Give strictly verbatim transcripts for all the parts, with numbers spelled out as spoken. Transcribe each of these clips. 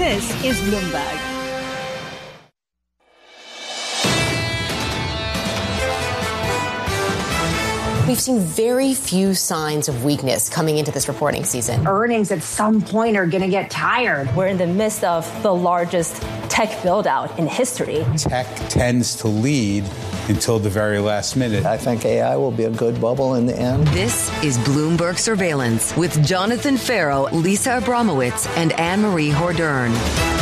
This is Bloomberg. We've seen very few signs of weakness coming into this reporting season. Earnings at some point are going to get tired. We're in the midst of the largest tech build-out in history. Tech tends to lead until the very last minute. I think A I will be a good bubble in the end. This is Bloomberg Surveillance with Jonathan Ferro, Lisa Abramowitz, and Anne-Marie Hordern.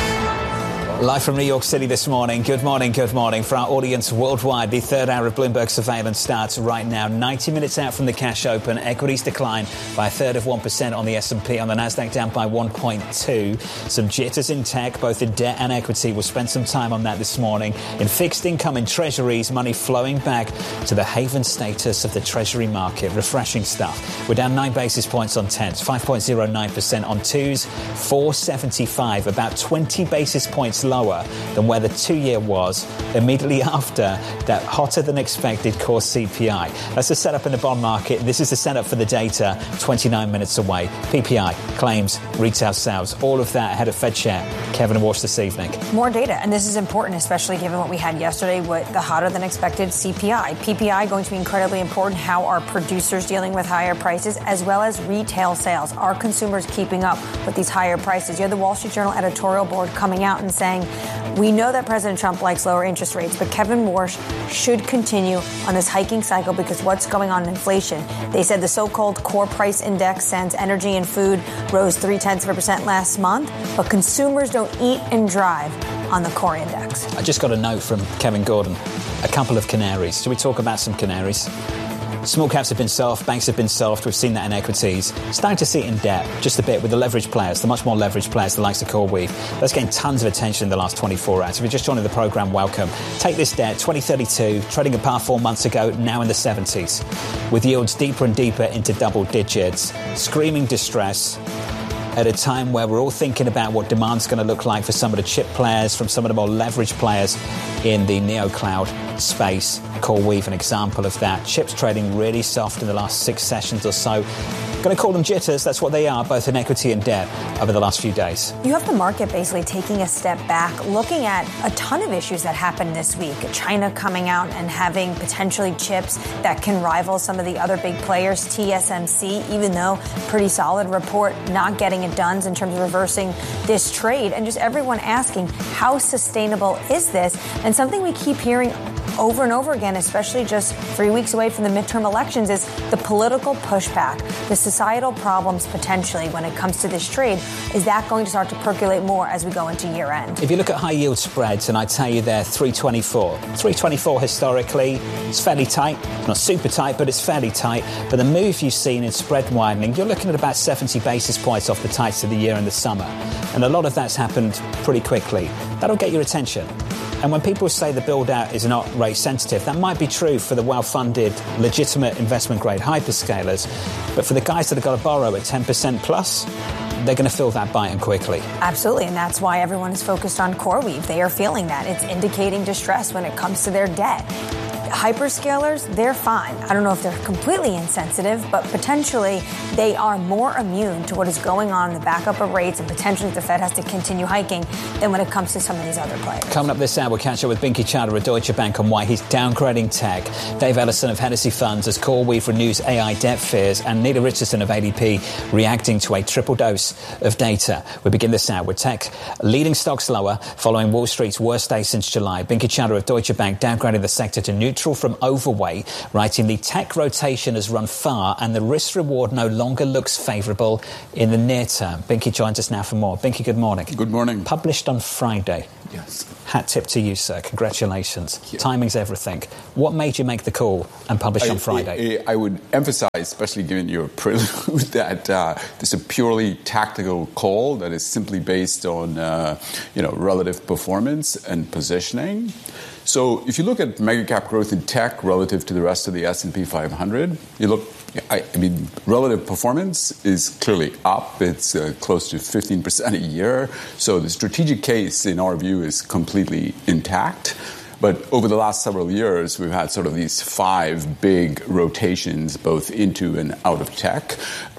Live from New York City this morning. Good morning, good morning. For our audience worldwide, the third hour of Bloomberg Surveillance starts right now. ninety minutes out from the cash open, equities decline by a third of one percent on the S and P. On the Nasdaq, down by one point two. Some jitters in tech, both in debt and equity. We'll spend some time on that this morning. In fixed income and treasuries, money flowing back to the haven status of the treasury market. Refreshing stuff. We're down nine basis points on tens, five point oh nine percent on twos, four seventy-five, about twenty basis points lower than where the two-year was immediately after that hotter than expected core C P I. That's the setup in the bond market. This is the setup for the data twenty-nine minutes away. P P I, claims, retail sales, all of that ahead of Fed Chair Kevin Warsh this evening. More data, and this is important, especially given what we had yesterday with the hotter than expected C P I. P P I going to be incredibly important. How are producers dealing with higher prices, as well as retail sales? Are consumers keeping up with these higher prices? You have the Wall Street Journal editorial board coming out and saying, we know that President Trump likes lower interest rates, but Kevin Warsh should continue on this hiking cycle because what's going on in inflation? They said the so-called core price index, since energy and food rose three-tenths of a percent last month, but consumers don't eat and drive on the core index. I just got a note from Kevin Gordon. A couple of canaries. Should we talk about some canaries? Small caps have been soft, banks have been soft. We've seen that in equities. Starting to see it in debt just a bit with the leveraged players, the much more leveraged players, the likes of CoreWeave. That's getting tons of attention in the last twenty-four hours. If you're just joining the program, welcome. Take this debt, twenty thirty-two, trading at par four months ago, now in the seventies. With yields deeper and deeper into double digits, screaming distress at a time where we're all thinking about what demand's going to look like for some of the chip players, from some of the more leveraged players in the neo-cloud space. CoreWeave, an example of that. Chips trading really soft in the last six sessions or so. Going to call them jitters. That's what they are, both in equity and debt over the last few days. You have the market basically taking a step back, looking at a ton of issues that happened this week. China coming out and having potentially chips that can rival some of the other big players. T S M C, even though pretty solid report, not getting it done in terms of reversing this trade. And just everyone asking, how sustainable is this? And something we keep hearing over and over again, especially just three weeks away from the midterm elections, is the political pushback, the societal problems potentially when it comes to this trade. Is that going to start to percolate more as we go into year end? If you look at high yield spreads, and I tell you they're three twenty-four. three twenty-four historically, it's fairly tight. Not super tight, but it's fairly tight. But the move you've seen in spread widening, you're looking at about seventy basis points off the tights of the year in the summer. And a lot of that's happened pretty quickly. That'll get your attention. And when people say the build-out is not rate sensitive, that might be true for the well-funded, legitimate investment-grade hyperscalers. But for the guys that have got to borrow at ten percent plus, they're going to feel that biting quickly. Absolutely, and that's why everyone is focused on CoreWeave. They are feeling that. It's indicating distress when it comes to their debt. Hyperscalers, they're fine. I don't know if they're completely insensitive, but potentially they are more immune to what is going on in the backup of rates, and potentially the Fed has to continue hiking than when it comes to some of these other players. Coming up this hour, we'll catch up with Binky Chadha of Deutsche Bank on why he's downgrading tech, Dave Ellison of Hennessy Funds as CoreWeave renews A I debt fears, and Nita Richardson of A D P reacting to a triple dose of data. We begin this hour with tech leading stocks lower following Wall Street's worst day since July. Binky Chadha of Deutsche Bank downgrading the sector to neutral from overweight, writing the tech rotation has run far and the risk reward no longer looks favourable in the near term. Binky joins us now for more. Binky, good morning. Good morning. Published on Friday. Yes. Hat tip to you, sir. Congratulations. Yeah. Timing's everything. What made you make the call and publish I, on Friday? I, I would emphasize, especially given your prelude, that uh, this is a purely tactical call that is simply based on, uh, you know, relative performance and positioning. So if you look at mega cap growth in tech relative to the rest of the S and P five hundred, you look, I, I mean, relative performance is clearly up. It's uh, close to fifteen percent a year. So the strategic case, in our view, is completely intact. But over the last several years, we've had sort of these five big rotations, both into and out of tech.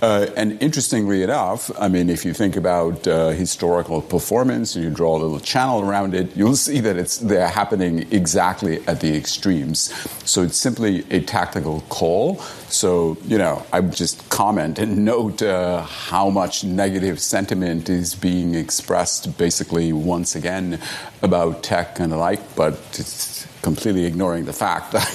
Uh, and interestingly enough, I mean, if you think about uh, historical performance and you draw a little channel around it, you'll see that it's they're happening exactly at the extremes. So it's simply a tactical call. So, you know, I would just comment and note uh, how much negative sentiment is being expressed basically once again about tech and the like, but it's completely ignoring the fact that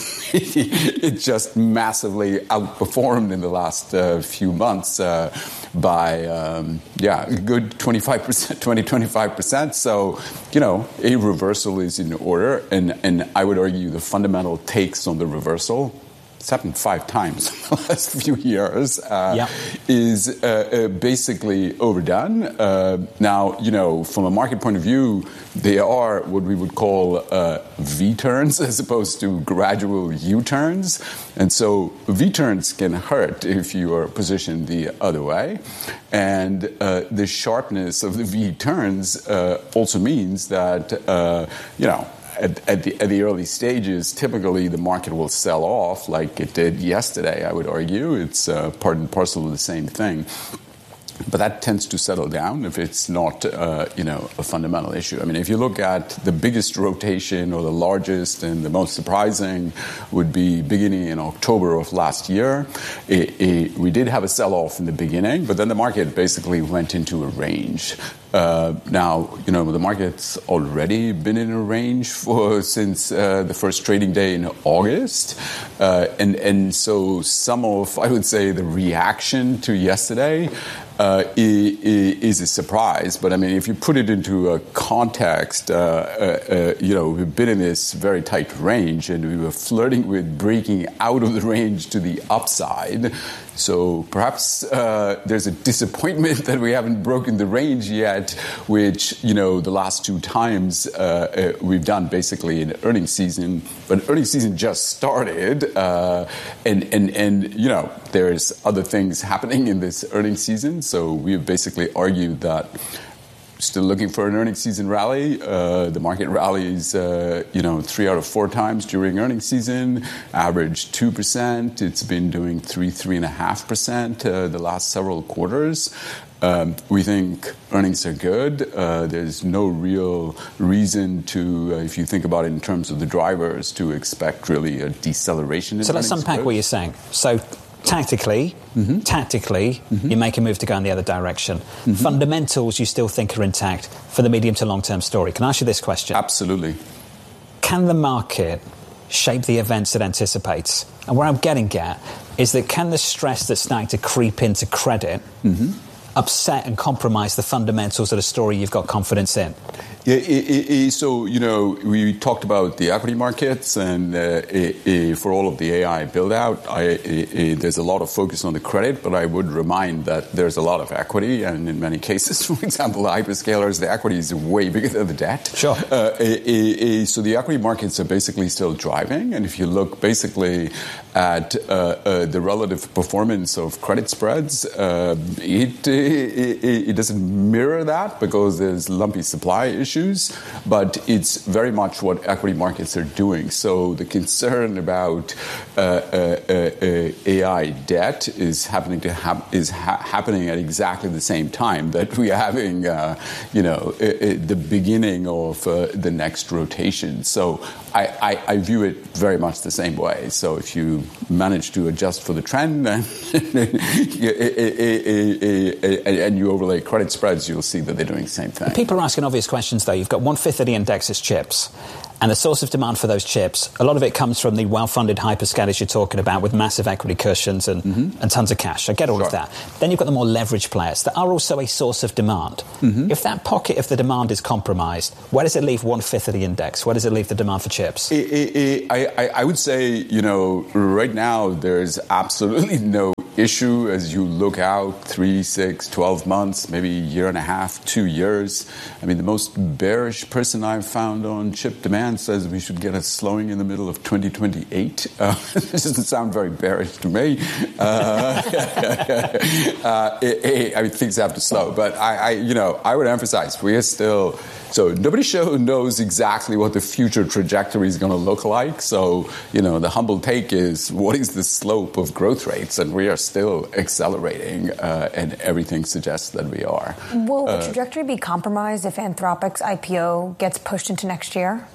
it just massively outperformed in the last uh, few months uh, by, um, yeah, a good twenty-five percent, twenty, twenty-five percent. So, you know, a reversal is in order. And, and I would argue the fundamental takes on the reversal, it's happened five times in the last few years, uh, yep. is uh, uh, basically overdone. Uh, now, you know, from a market point of view, they are what we would call uh, V-turns as opposed to gradual U-turns. And so V-turns can hurt if you are positioned the other way. And uh, the sharpness of the V-turns uh, also means that, uh, you know, At, at, the, at the early stages, typically the market will sell off like it did yesterday, I would argue. It's uh, part and parcel of the same thing. But that tends to settle down if it's not, uh, you know, a fundamental issue. I mean, if you look at the biggest rotation or the largest and the most surprising would be beginning in October of last year. It, it, we did have a sell-off in the beginning, but then the market basically went into a range. Uh, now, you know, the market's already been in a range for since uh, the first trading day in August. Uh, and, and so some of, I would say, the reaction to yesterday uh, is a surprise. But, I mean, if you put it into a context, uh, uh, uh, you know, we've been in this very tight range and we were flirting with breaking out of the range to the upside. So perhaps uh, there's a disappointment that we haven't broken the range yet, which, you know, the last two times uh, uh, we've done basically in earnings season. But earnings season just started. Uh, and, and, and, you know, there's other things happening in this earnings season. So we've basically argued that still looking for an earnings season rally. Uh, the market rallies, uh, you know, three out of four times during earnings season, average two percent. It's been doing three, three and a half percent uh, the last several quarters. Um, we think earnings are good. Uh, there's no real reason to, uh, if you think about it in terms of the drivers, to expect really a deceleration in So let's unpack growth. What you're saying. So tactically, mm-hmm. tactically, mm-hmm. you make a move to go in the other direction. Mm-hmm. Fundamentals you still think are intact for the medium to long-term story. Can I ask you this question? Absolutely. Can the market shape the events it anticipates? And where I'm getting at is that can the stress that's starting to creep into credit mm-hmm. upset and compromise the fundamentals of the story you've got confidence in? Yeah, it, it, so, you know, we talked about the equity markets, and uh, it, it, for all of the A I build-out, I, it, there's a lot of focus on the credit, but I would remind that there's a lot of equity, and in many cases, for example, the hyperscalers, the equity is way bigger than the debt. Sure. Uh, it, it, so the equity markets are basically still driving, and if you look basically at uh, uh, the relative performance of credit spreads, uh, it, it, it doesn't mirror that because there's lumpy supply issues. But it's very much what equity markets are doing. So the concern about uh, uh, uh, A I debt is happening to hap- is ha- happening at exactly the same time that we are having, uh, you know, uh, uh, the beginning of uh, the next rotation. So I, I, I view it very much the same way. So if you manage to adjust for the trend and, and you overlay credit spreads, you'll see that they're doing the same thing. People are asking obvious questions, though. You've got one-fifth of the index as chips. And the source of demand for those chips, a lot of it comes from the well-funded hyperscalers you're talking about with massive equity cushions and, mm-hmm. and tons of cash. I get all sure. of that. Then you've got the more leveraged players that are also a source of demand. Mm-hmm. If that pocket of the demand is compromised, where does it leave one-fifth of the index? Where does it leave the demand for chips? It, it, it, I, I would say, you know, right now there's absolutely no issue as you look out three, six, twelve months, maybe a year and a half, two years. I mean, the most bearish person I've found on chip demand demand says we should get a slowing in the middle of twenty twenty-eight. Uh, this doesn't sound very bearish to me. Uh, uh, it, it, I mean, things have to slow. But I, I, you know, I would emphasize we are still. So nobody show knows exactly what the future trajectory is going to look like. So, you know, the humble take is what is the slope of growth rates? And we are still accelerating, uh, and everything suggests that we are. Will the uh, trajectory be compromised if Anthropic's I P O gets pushed into next year?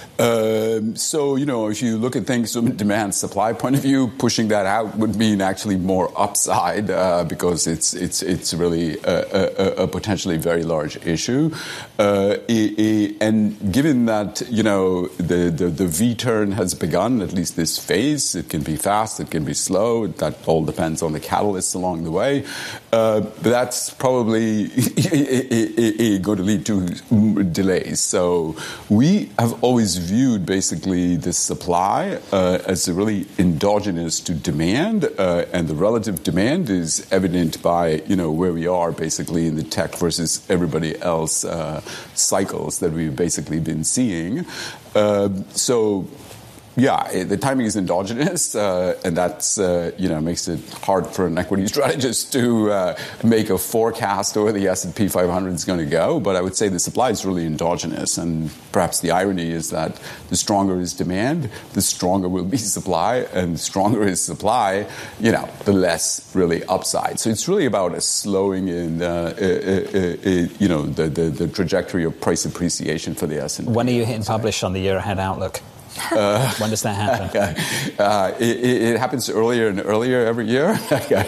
Um, so, you know, if you look at things from a demand-supply point of view, pushing that out would mean actually more upside uh, because it's it's it's really a, a, a potentially very large issue. Uh, it, it, and given that, you know, the, the, the V-turn has begun, at least this phase, it can be fast, it can be slow. That all depends on the catalysts along the way. Uh, but that's probably going to lead to delays. So we have always viewed basically the supply uh, as a really endogenous to demand, uh, and the relative demand is evident by, you know, where we are basically in the tech versus everybody else uh, cycles that we've basically been seeing. Uh, so. Yeah, the timing is endogenous, uh, and that's, uh, you know, makes it hard for an equity strategist to uh, make a forecast where the S and P five hundred is going to go. But I would say the supply is really endogenous, and perhaps the irony is that the stronger is demand, the stronger will be supply, and the stronger is supply, you know, the less really upside. So it's really about a slowing in, uh, uh, uh, uh, you know, the, the, the trajectory of price appreciation for the S and P. When are you hitting publish on the year ahead outlook? Uh, when does that happen? Uh, it, it happens earlier and earlier every year.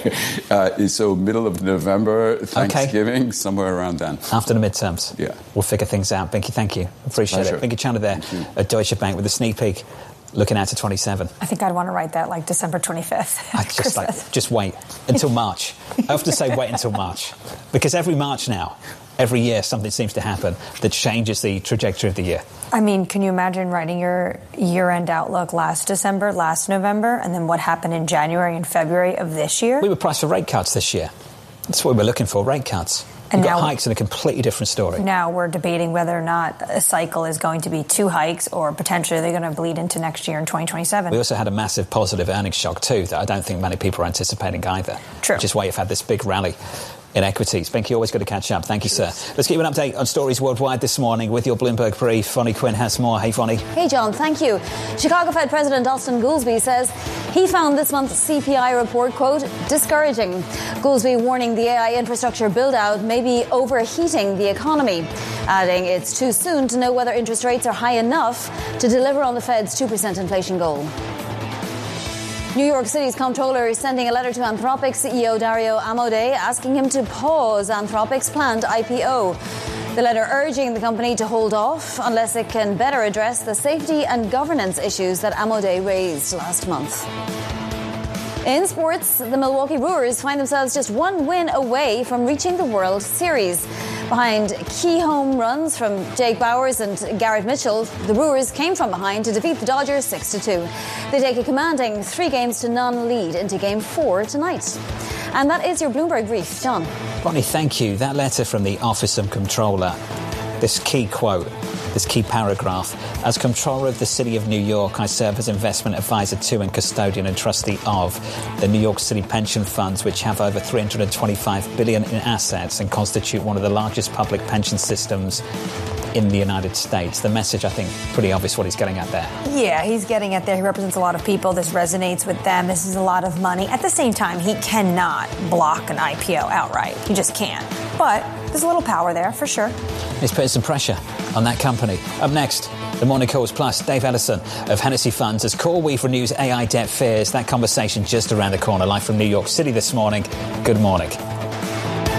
uh, so middle of November, Thanksgiving, okay. Somewhere around then. After the midterms. Yeah. We'll figure things out. Binky, thank you. Appreciate Pleasure. it. Binky Chandler there at Deutsche Bank with a sneak peek. Looking out to twenty-seven. I think I'd want to write that like December twenty-fifth. I just like, just wait until March. I have to say wait until March. Because every March now, every year something seems to happen that changes the trajectory of the year. I mean, can you imagine writing your year-end outlook last December, last November, and then what happened in January and February of this year? We were priced for rate cuts this year. That's what we were looking for, rate cuts. And We've got hikes in a completely different story. Now we're debating whether or not a cycle is going to be two hikes or potentially they're going to bleed into next year in twenty twenty-seven. We also had a massive positive earnings shock too that I don't think many people are anticipating either. True. Which is why you've had this big rally in equities. Binky, always good to catch up. Thank you, sir. Let's give you an update on stories worldwide this morning with your Bloomberg brief. Vonnie Quinn has more. Hey, Vonnie. Hey, John. Thank you. Chicago Fed President Austin Goolsbee says he found this month's C P I report, quote, discouraging. Goolsbee warning the A I infrastructure build-out may be overheating the economy, adding it's too soon to know whether interest rates are high enough to deliver on the Fed's two percent inflation goal. New York City's comptroller is sending a letter to Anthropic C E O Dario Amodei asking him to pause Anthropic's planned I P O. The letter urging the company to hold off unless it can better address the safety and governance issues that Amodei raised last month. In sports, the Milwaukee Brewers find themselves just one win away from reaching the World Series. Behind key home runs from Jake Bauers and Garrett Mitchell, the Brewers came from behind to defeat the Dodgers six to two. They take a commanding three games to none lead into Game four tonight. And that is your Bloomberg brief. John. Bonnie, thank you. That letter from the Office of Comptroller, this key quote, this key paragraph. As Comptroller of the City of New York, I serve as investment advisor to and custodian and trustee of the New York City pension funds, which have over three hundred twenty-five billion dollars in assets and constitute one of the largest public pension systems in the United States. The message, I think, pretty obvious what he's getting at there. Yeah, he's getting at there. He represents a lot of people. This resonates with them. This is a lot of money. At the same time, he cannot block an I P O outright. He just can't. But there's a little power there, for sure. He's putting some pressure on that company. Up next, the Morning Calls Plus, Dave Ellison of Hennessy Funds as CoreWeave renews A I debt fears. That conversation just around the corner. Live from New York City this morning. Good morning.